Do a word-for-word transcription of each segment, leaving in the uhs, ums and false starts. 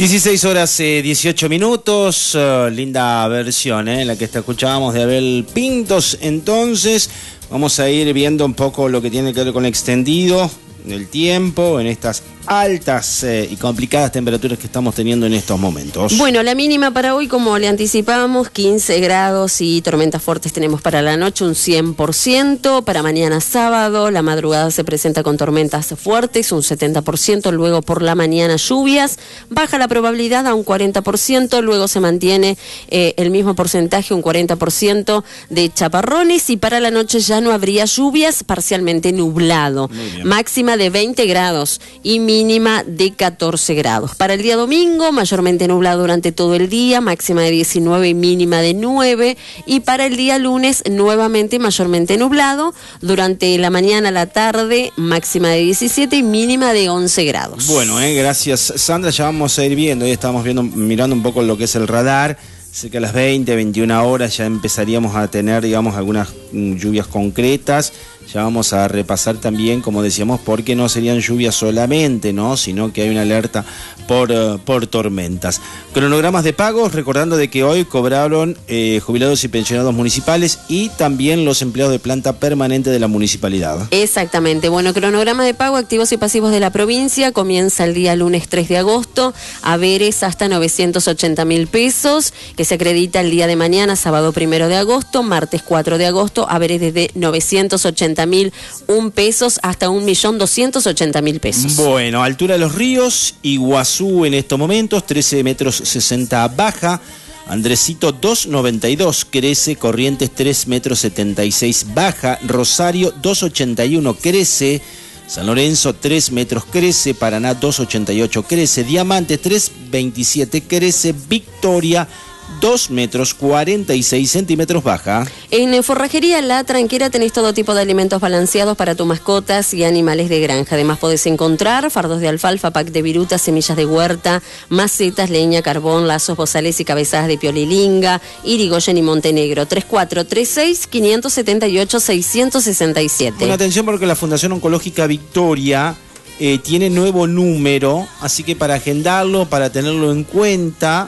dieciséis horas eh, dieciocho minutos, uh, linda versión, eh, la que escuchábamos de Abel Pintos. Entonces vamos a ir viendo un poco lo que tiene que ver con el extendido del tiempo en estas altas eh, y complicadas temperaturas que estamos teniendo en estos momentos. Bueno, la mínima para hoy, como le anticipábamos, quince grados y tormentas fuertes tenemos para la noche, un cien por ciento. Para mañana sábado, la madrugada se presenta con tormentas fuertes, un setenta por ciento. Luego por la mañana lluvias, baja la probabilidad a un cuarenta por ciento. Luego se mantiene eh, el mismo porcentaje, un cuarenta por ciento de chaparrones. Y para la noche ya no habría lluvias, parcialmente nublado. Máxima de veinte grados y mínima de catorce grados. Para el día domingo, mayormente nublado durante todo el día, máxima de diecinueve y mínima de nueve. Y para el día lunes, nuevamente mayormente nublado, durante la mañana, la tarde, máxima de diecisiete y mínima de once grados. Bueno, eh, gracias Sandra, ya vamos a ir viendo, hoy estamos viendo, mirando un poco lo que es el radar. Sé que a las veinte, veintiuna horas ya empezaríamos a tener, digamos, algunas mm, lluvias concretas. Ya vamos a repasar también, como decíamos, porque no serían lluvias solamente, ¿no? Sino que hay una alerta por, uh, por tormentas. Cronogramas de pagos, recordando de que hoy cobraron eh, jubilados y pensionados municipales y también los empleados de planta permanente de la municipalidad. Exactamente. Bueno, cronograma de pago, activos y pasivos de la provincia, comienza el día lunes tres de agosto, haberes hasta novecientos ochenta mil pesos, que se acredita el día de mañana, sábado primero de agosto, martes cuatro de agosto, haberes desde novecientos ochenta mil un pesos hasta un millón doscientos ochenta mil pesos. Bueno, altura de los ríos, Iguazú en estos momentos, trece metros sesenta baja, Andresito dos noventa y dos crece, Corrientes tres metros setenta y seis baja, Rosario dos ochenta y uno crece, San Lorenzo tres metros crece, Paraná dos ochenta y ocho crece, Diamante tres veintisiete crece, Victoria dos metros cuarenta y seis centímetros baja. En Forrajería La Tranquera tenés todo tipo de alimentos balanceados para tus mascotas y animales de granja. Además podés encontrar fardos de alfalfa, pack de viruta, semillas de huerta, macetas, leña, carbón, lazos, bozales y cabezadas de piolilinga, Irigoyen y Montenegro. tres cuatro tres seis, cinco siete ocho, seis seis siete. Bueno, atención porque la Fundación Oncológica Victoria eh, tiene nuevo número, así que para agendarlo, para tenerlo en cuenta...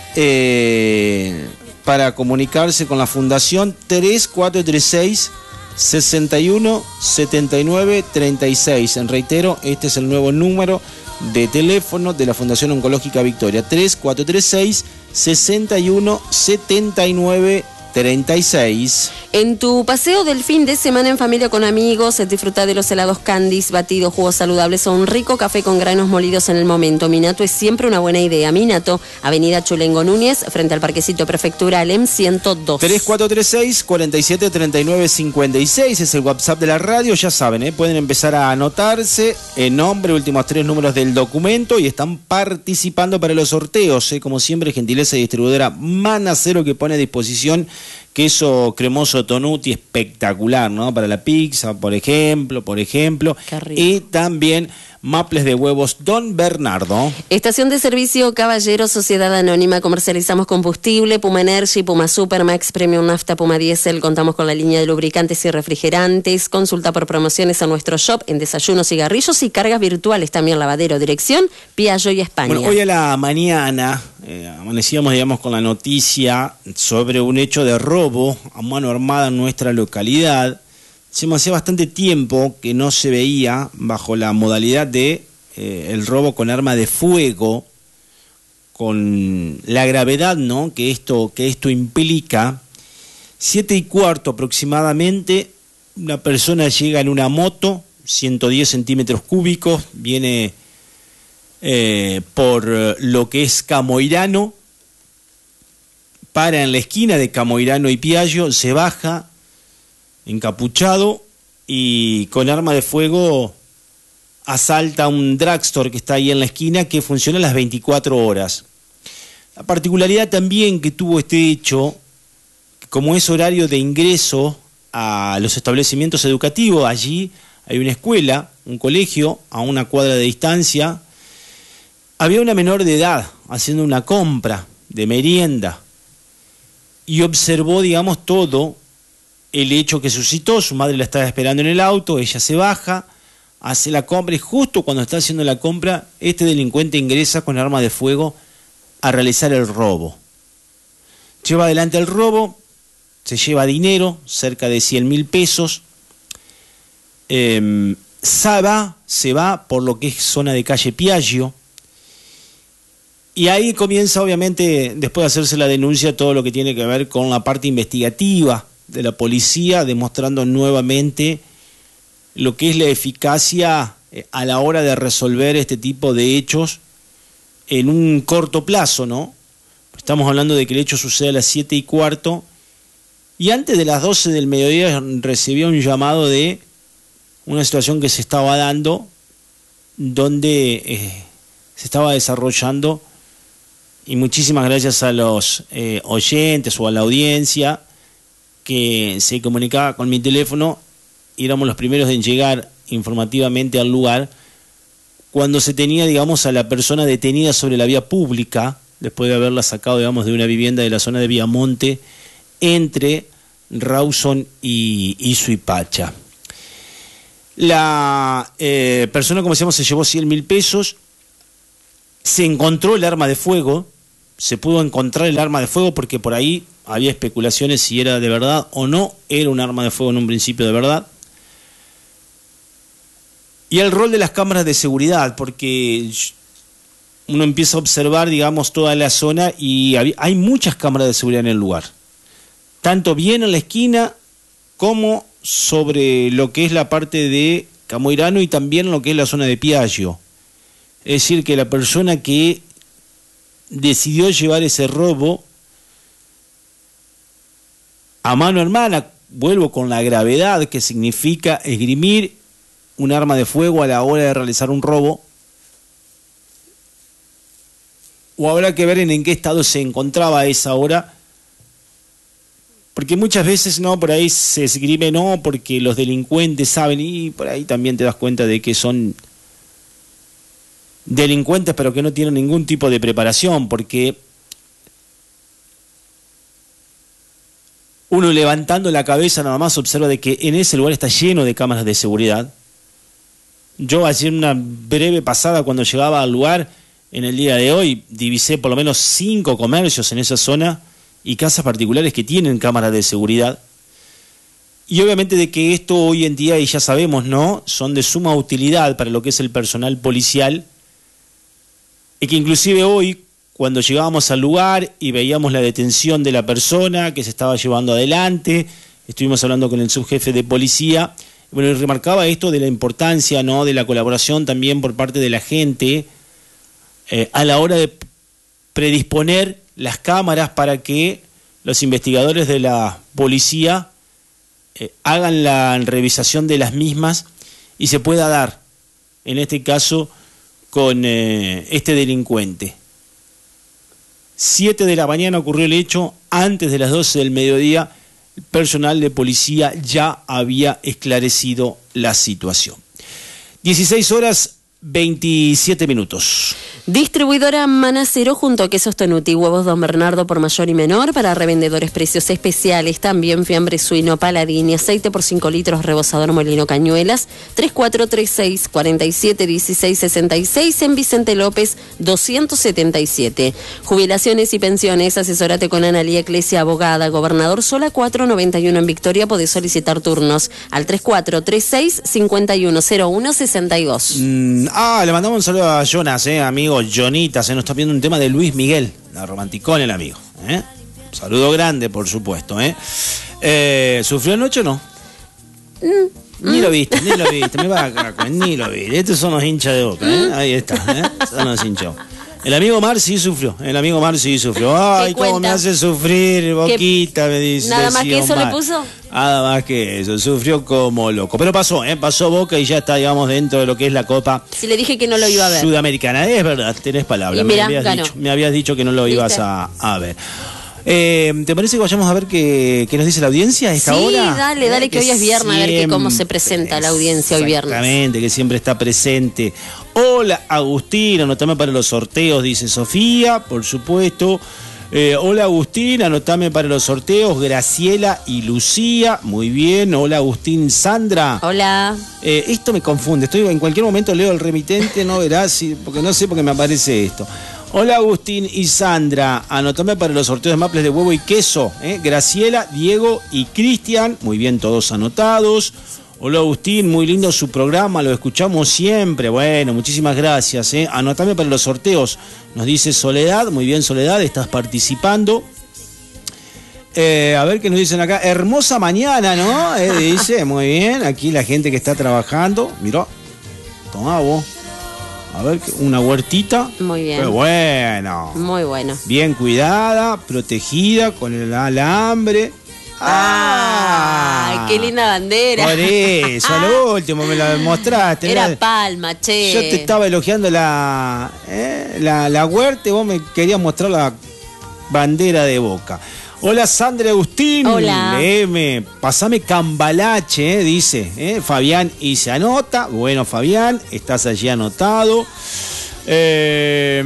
Eh, para comunicarse con la fundación tres cuatro tres seis, seis uno siete nueve tres seis. Reitero, este es el nuevo número de teléfono de la Fundación Oncológica Victoria, tres cuatro tres seis, seis uno siete nueve treinta y seis. En tu paseo del fin de semana en familia con amigos, disfruta de los helados Candies, batidos, jugos saludables o un rico café con granos molidos en el momento. Minato es siempre una buena idea. Minato, Avenida Chulengo Núñez, frente al Parquecito Prefectura Alem ciento dos. tres cuatro tres seis, cuatro siete tres nueve cinco seis es el WhatsApp de la radio, ya saben, ¿eh? Pueden empezar a anotarse el nombre, últimos tres números del documento y están participando para los sorteos, ¿eh? Como siempre, gentileza y distribuidora Manacero, que pone a disposición queso cremoso Tonuti espectacular, ¿no? Para la pizza, por ejemplo, por ejemplo. Y también maples de huevos Don Bernardo. Estación de servicio Caballero, Sociedad Anónima. Comercializamos combustible, Puma Energy, Puma Super, Max Premium Nafta, Puma Diesel. Contamos con la línea de lubricantes y refrigerantes. Consulta por promociones a nuestro shop en desayunos, cigarrillos y cargas virtuales. También lavadero. Dirección Piaggio y España. Bueno, hoy a la mañana eh, amanecíamos, digamos, con la noticia sobre un hecho de robo a mano armada en nuestra localidad. Se me hacía bastante tiempo que no se veía bajo la modalidad de eh, el robo con arma de fuego, con la gravedad, ¿no? que esto que esto implica. Siete y cuarto aproximadamente, una persona llega en una moto, ciento diez centímetros cúbicos, viene eh, por lo que es Camoirano, para en la esquina de Camoirano y Piaggio, se baja encapuchado y con arma de fuego asalta un drugstore que está ahí en la esquina, que funciona a las veinticuatro horas. La particularidad también que tuvo este hecho, como es horario de ingreso a los establecimientos educativos, allí hay una escuela, un colegio a una cuadra de distancia, había una menor de edad haciendo una compra de merienda y observó, digamos, todo el hecho que suscitó. Su madre la estaba esperando en el auto, ella se baja, hace la compra y justo cuando está haciendo la compra, este delincuente ingresa con arma de fuego a realizar el robo. Lleva adelante el robo, se lleva dinero, cerca de cien mil pesos, eh, se va, se va por lo que es zona de calle Piaggio, y ahí comienza obviamente, después de hacerse la denuncia, todo lo que tiene que ver con la parte investigativa de la policía, demostrando nuevamente lo que es la eficacia a la hora de resolver este tipo de hechos en un corto plazo, ¿no? Estamos hablando de que el hecho sucede a las siete y cuarto, y antes de las doce del mediodía recibía un llamado de una situación que se estaba dando, donde eh, se estaba desarrollando, y muchísimas gracias a los eh, oyentes o a la audiencia que se comunicaba con mi teléfono, y éramos los primeros en llegar informativamente al lugar, cuando se tenía, digamos, a la persona detenida sobre la vía pública, después de haberla sacado, digamos, de una vivienda de la zona de Viamonte, entre Rawson y, y Suipacha. La eh, persona, como decíamos, se llevó cien mil pesos, se encontró el arma de fuego, se pudo encontrar el arma de fuego porque por ahí había especulaciones si era de verdad o no, era un arma de fuego en un principio de verdad. Y el rol de las cámaras de seguridad, porque uno empieza a observar, digamos, toda la zona y hay muchas cámaras de seguridad en el lugar. Tanto bien en la esquina como sobre lo que es la parte de Camoirano y también lo que es la zona de Piaggio. Es decir, que la persona que decidió llevar ese robo a mano hermana, vuelvo con la gravedad que significa esgrimir un arma de fuego a la hora de realizar un robo, o habrá que ver en, en qué estado se encontraba a esa hora, porque muchas veces no, por ahí se esgrime no, porque los delincuentes saben, y por ahí también te das cuenta de que son delincuentes pero que no tienen ningún tipo de preparación, porque uno levantando la cabeza nada más observa de que en ese lugar está lleno de cámaras de seguridad. Yo ayer en una breve pasada cuando llegaba al lugar, en el día de hoy, divisé por lo menos cinco comercios en esa zona y casas particulares que tienen cámaras de seguridad. Y obviamente de que esto hoy en día, y ya sabemos, ¿no?, son de suma utilidad para lo que es el personal policial, y que inclusive hoy, cuando llegábamos al lugar y veíamos la detención de la persona que se estaba llevando adelante, estuvimos hablando con el subjefe de policía, bueno, y remarcaba esto de la importancia, ¿no?, de la colaboración también por parte de la gente eh, a la hora de predisponer las cámaras para que los investigadores de la policía eh, hagan la revisación de las mismas y se pueda dar, en este caso, con eh, este delincuente. Siete de la mañana ocurrió el hecho, antes de las doce del mediodía, el personal de policía ya había esclarecido la situación. dieciséis horas veintisiete minutos. Distribuidora Manacero junto a Quesos Tonuti, huevos Don Bernardo por mayor y menor, para revendedores precios especiales, también fiambre suino Paladín y aceite por cinco litros Rebosador Molino Cañuelas, tres cuatro tres seis, cuatro siete uno seis seis seis en Vicente López doscientos setenta y siete. Jubilaciones y pensiones, asesórate con Analía Eclesia, abogada, Gobernador Sola cuatrocientos noventa y uno en Victoria, podés solicitar turnos al tres cuatro tres seis, cinco uno cero uno seis dos. Mm, ah, le mandamos un saludo a Jonas, eh, amigo. Jonita, se nos está viendo un tema de Luis Miguel, la romanticón el amigo, ¿eh? Saludo grande, por supuesto, ¿eh? Eh, ¿Sufrió anoche o no? Mm, ni mm. lo viste, ni lo viste, me va a ni lo viste. Estos son los hinchas de Boca, ¿eh? Ahí está, ¿eh? Son los hinchas. El amigo Mar sí sufrió, el amigo Mar sí sufrió. Ay, cómo me hace sufrir, Boquita, me dice. ¿Nada más que eso le puso? Nada más que eso, sufrió como loco. Pero pasó, ¿eh? Pasó Boca y ya está, digamos, dentro de lo que es la Copa. Si le dije que no lo iba a ver. Sudamericana, es verdad, tenés palabra. Mirá, me, habías dicho, me habías dicho que no lo ¿Viste? ibas a, a ver. Eh, ¿Te parece que vayamos a ver qué, qué nos dice la audiencia a esta sí, hora? Sí, dale, dale, eh, que, que hoy es viernes, a ver que cómo se presenta la audiencia hoy viernes. Exactamente, que siempre está presente. Hola, Agustín, anotame para los sorteos, dice Sofía, por supuesto. Eh, hola Agustín, anotame para los sorteos, Graciela y Lucía, muy bien. Hola Agustín, Sandra. Hola. Eh, esto me confunde, estoy en cualquier momento leo el remitente, no verás, si, porque no sé por qué me aparece esto. Hola Agustín y Sandra, anotame para los sorteos de maples de huevo y queso, ¿eh? Graciela, Diego y Cristian, muy bien, todos anotados. Hola Agustín, muy lindo su programa, lo escuchamos siempre. Bueno, muchísimas gracias. ¿eh? Anotame para los sorteos, nos dice Soledad. Muy bien Soledad, estás participando. Eh, a ver qué nos dicen acá. Hermosa mañana, ¿no? Eh, dice, muy bien, aquí la gente que está trabajando. Mirá, tomá vos. A ver, una huertita. Muy bien. Qué bueno. Muy bueno. Bien cuidada, protegida, con el alambre. ¡Ah! ¡Qué linda bandera! Por eso, a lo último me la mostraste. Era Mira, palma, che. yo te estaba elogiando la, eh, la, la huerta y vos me querías mostrar la bandera de Boca. Hola Sandra Agustín. Hola. Léeme, pasame cambalache, eh, dice eh, Fabián y se anota. Bueno, Fabián, estás allí anotado. Eh,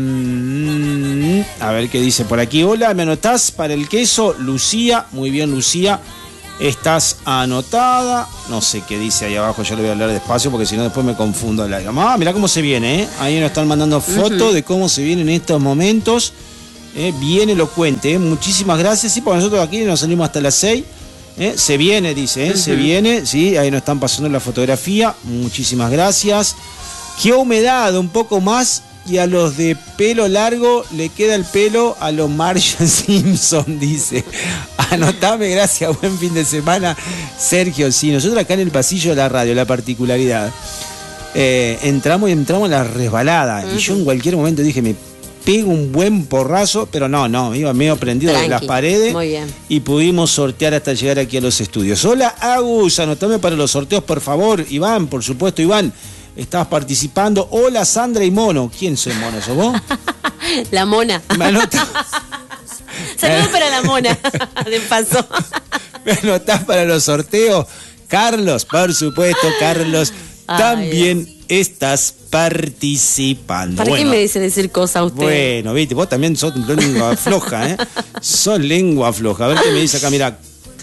a ver qué dice por aquí. Hola, ¿me anotás para el queso? Lucía, muy bien Lucía, estás anotada. No sé qué dice ahí abajo, yo le voy a hablar despacio porque si no después me confundo. Ah, mirá cómo se viene, ¿eh? Ahí nos están mandando fotos uh-huh. de cómo se viene en estos momentos. Eh, bien elocuente, ¿eh? Muchísimas gracias. Sí, porque nosotros aquí nos salimos hasta las seis. ¿eh? Se viene, dice, ¿eh? uh-huh. se viene. Sí, ahí nos están pasando la fotografía. Muchísimas gracias. Qué humedad, un poco más, y a los de pelo largo le queda el pelo a los Marge Simpson, dice. Anotame, gracias, buen fin de semana, Sergio. Sí, nosotros acá en el pasillo de la radio, la particularidad, eh, entramos y entramos en la resbalada, uh-huh. y yo en cualquier momento dije, me pego un buen porrazo, pero no, no, iba medio prendido Tranqui. de las paredes. Muy bien. Y pudimos sortear hasta llegar aquí a los estudios. Hola, Agus, anotame para los sorteos, por favor. Iván, por supuesto, Iván. Estás participando. Hola Sandra y Mono. ¿Quién soy Mono? ¿Sos vos? La Mona. Me anotás. Saludos para la Mona. De paso. Me anotás para los sorteos. Carlos, por supuesto, Carlos. Ay, también Dios. Estás participando. ¿Para bueno, qué me dice decir cosas a usted? Bueno, viste, vos también sos lengua floja, ¿eh? Sos lengua floja. A ver qué me dice acá, mirá.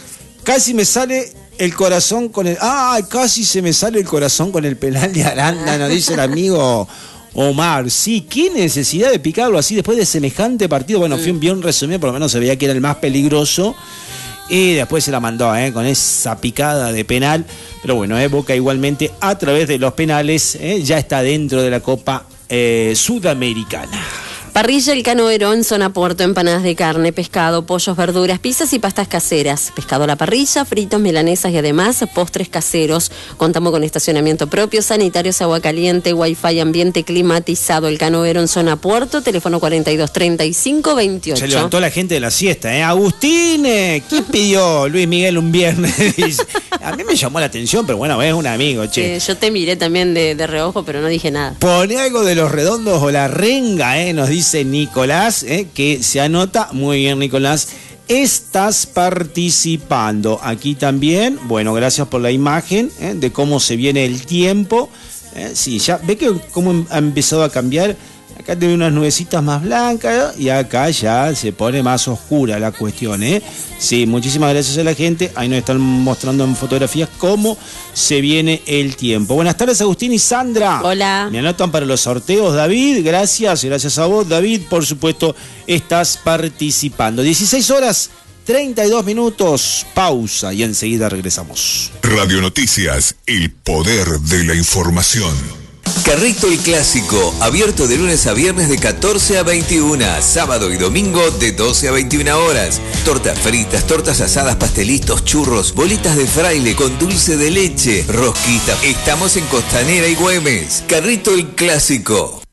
Casi me sale el corazón con el... ¡Ah! Casi se me sale el corazón con el penal de Aranda, nos dice el amigo Omar. Sí, qué necesidad de picarlo así después de semejante partido. Bueno, fue un bien resumido, por lo menos se veía que era el más peligroso. Y después se la mandó, ¿eh? Con esa picada de penal. Pero bueno, eh, Boca igualmente a través de los penales eh, ya está dentro de la Copa eh, Sudamericana. Parrilla El Cano Herón, zona Puerto, empanadas de carne, pescado, pollos, verduras, pizzas y pastas caseras. Pescado a la parrilla, fritos, milanesas y además postres caseros. Contamos con estacionamiento propio, sanitarios, agua caliente, wifi, ambiente climatizado. El Cano Herón, zona Puerto, teléfono cuarenta y dos treinta y cinco veintiocho. Se levantó la gente de la siesta, ¿eh? Agustín, ¿quién pidió Luis Miguel un viernes? A mí me llamó la atención, pero bueno, es un amigo, che. Eh, yo te miré también de, de reojo, pero no dije nada. Pone algo de los redondos o la renga, ¿eh? Nos dice Dice Nicolás, eh, que se anota. Muy bien, Nicolás. Estás participando. Aquí también, bueno, gracias por la imagen eh, de cómo se viene el tiempo. Eh, sí, ya ve que cómo ha empezado a cambiar. Acá tiene unas nubecitas más blancas y acá ya se pone más oscura la cuestión, ¿eh? Sí, muchísimas gracias a la gente. Ahí nos están mostrando en fotografías cómo se viene el tiempo. Buenas tardes, Agustín y Sandra. Hola. Me anotan para los sorteos, David. Gracias, gracias a vos, David. Por supuesto, estás participando. dieciséis horas, treinta y dos minutos. Pausa y enseguida regresamos. Radio Noticias, el poder de la información. Carrito el Clásico, abierto de lunes a viernes de catorce a veintiuna, sábado y domingo de doce a veintiuna horas. Tortas fritas, tortas asadas, pastelitos, churros, bolitas de fraile con dulce de leche, rosquita. Estamos en Costanera y Güemes. Carrito el Clásico.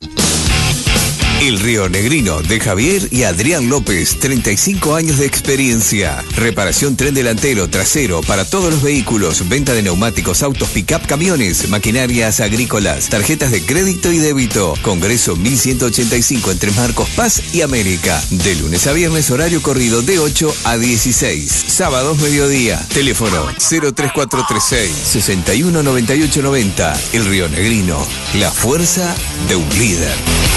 El Río Negrino de Javier y Adrián López, treinta y cinco años de experiencia. Reparación tren delantero, trasero para todos los vehículos, venta de neumáticos, autos, pick-up, camiones, maquinarias agrícolas, tarjetas de crédito y débito. Congreso mil ciento ochenta y cinco entre Marcos Paz y América. De lunes a viernes, horario corrido de ocho a dieciséis. Sábados mediodía. Teléfono cero tres cuatro tres seis, seis uno nueve ocho nueve cero. El Río Negrino, la fuerza de un líder.